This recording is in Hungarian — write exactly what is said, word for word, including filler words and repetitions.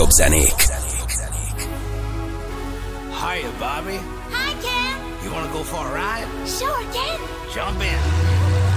rockzenék. Hiya, Bobby. Hi, Ken. You wanna go for a ride? Sure, Ken. Jump in.